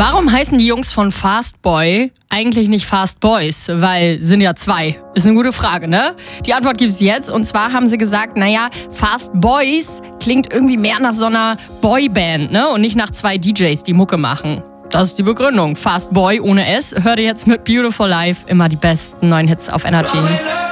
Warum heißen die Jungs von Fast Boy eigentlich nicht Fast Boys? Weil sind ja zwei. Ist eine gute Frage, ne? Die Antwort gibt's jetzt. Und zwar haben sie gesagt, naja, Fast Boys klingt irgendwie mehr nach so einer Boyband, ne? Und nicht nach zwei DJs, die Mucke machen. Das ist die Begründung. Fast Boy ohne S. Hört ihr jetzt mit Beautiful Life immer die besten neuen Hits auf Energy.